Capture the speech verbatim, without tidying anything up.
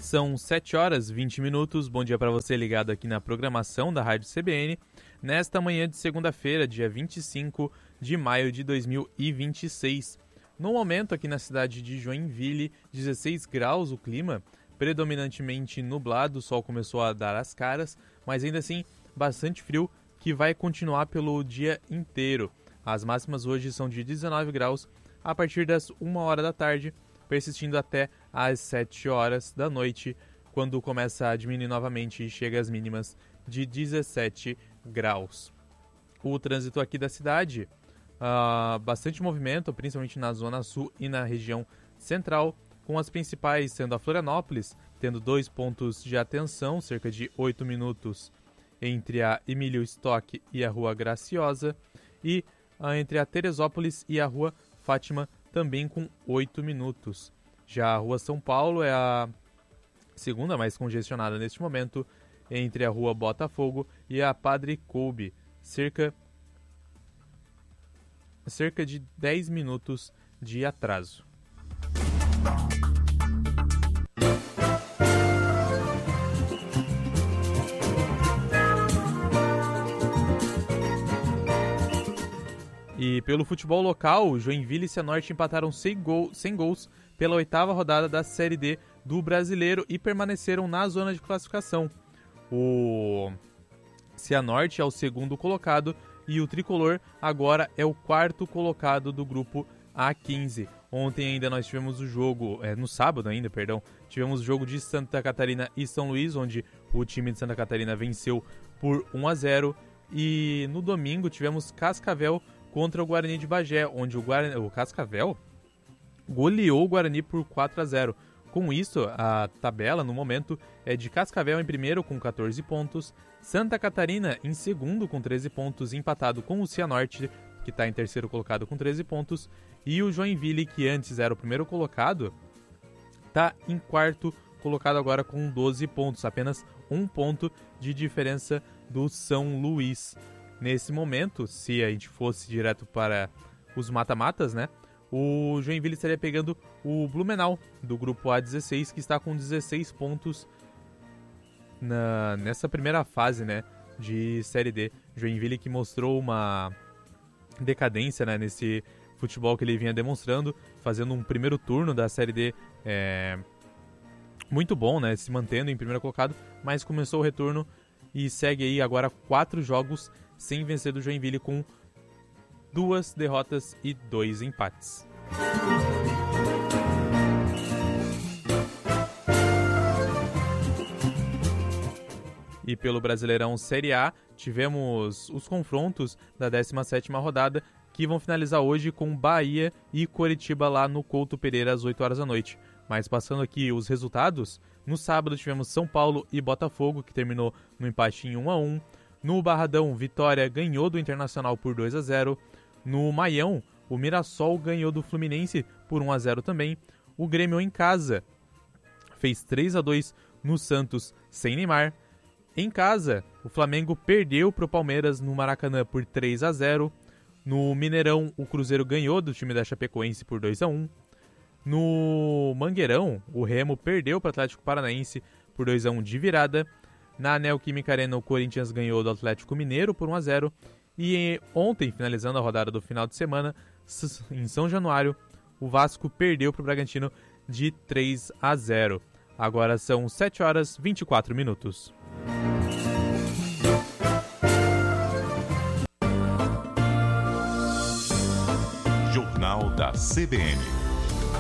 São sete horas e vinte minutos. Bom dia para você ligado aqui na programação da Rádio C B N. Nesta manhã de segunda-feira, dia vinte e cinco de maio de dois mil e vinte e seis. No momento aqui na cidade de Joinville, dezesseis graus o clima, predominantemente nublado, o sol começou a dar as caras, mas ainda assim bastante frio que vai continuar pelo dia inteiro. As máximas hoje são de dezenove graus a partir das uma hora da tarde, persistindo até às sete horas da noite, quando começa a diminuir novamente e chega às mínimas de dezessete graus. O trânsito aqui da cidade, uh, bastante movimento, principalmente na zona sul e na região central, com as principais sendo a Florianópolis, tendo dois pontos de atenção, cerca de oito minutos entre a Emílio Stock e a Rua Graciosa, e uh, entre a Teresópolis e a Rua Fátima, também com oito minutos. Já a Rua São Paulo é a segunda mais congestionada neste momento, entre a Rua Botafogo e a Padre Coube, cerca, cerca de dez minutos de atraso. E pelo futebol local, Joinville e Cianorte empataram sem, gol, sem gols pela oitava rodada da Série D do Brasileiro e permaneceram na zona de classificação. O Cianorte é o segundo colocado e o Tricolor agora é o quarto colocado do grupo A quinze. Ontem ainda nós tivemos o jogo, é, no sábado ainda, perdão, tivemos o jogo de Santa Catarina e São Luís, onde o time de Santa Catarina venceu por um a zero. E no domingo tivemos Cascavel contra o Guarani de Bagé, onde o, Guarani, o Cascavel goleou o Guarani por quatro a zero. Com isso, a tabela no momento é de Cascavel em primeiro com catorze pontos, Santa Catarina em segundo com treze pontos, empatado com o Cianorte, que está em terceiro colocado com treze pontos, e o Joinville, que antes era o primeiro colocado, está em quarto colocado agora com doze pontos, apenas um ponto de diferença do São Luís. Nesse momento, se a gente fosse direto para os mata-matas, né, o Joinville estaria pegando o Blumenau, do grupo A dezesseis, que está com dezesseis pontos na, nessa primeira fase, né, de Série D. Joinville que mostrou uma decadência, né, nesse futebol que ele vinha demonstrando, fazendo um primeiro turno da Série D é, muito bom, né, se mantendo em primeiro colocado, mas começou o retorno e segue aí agora quatro jogos sem vencer do Joinville, com duas derrotas e dois empates. E pelo Brasileirão Série A, tivemos os confrontos da décima sétima rodada, que vão finalizar hoje com Bahia e Coritiba lá no Couto Pereira às oito horas da noite. Mas passando aqui os resultados, no sábado tivemos São Paulo e Botafogo, que terminou no empate em um a um. No Barradão, Vitória ganhou do Internacional por dois a zero. No Maião, o Mirassol ganhou do Fluminense por um a zero também. O Grêmio em casa fez três a dois no Santos sem Neymar. Em casa, o Flamengo perdeu para o Palmeiras no Maracanã por três a zero. No Mineirão, o Cruzeiro ganhou do time da Chapecoense por dois a um. No Mangueirão, o Remo perdeu para o Atlético Paranaense por dois a um de virada. Na Neoquímica Arena, o Corinthians ganhou do Atlético Mineiro por um a zero. E ontem, finalizando a rodada do final de semana, em São Januário, o Vasco perdeu para o Bragantino de três a zero. Agora são sete horas e vinte e quatro minutos. Jornal da C B N.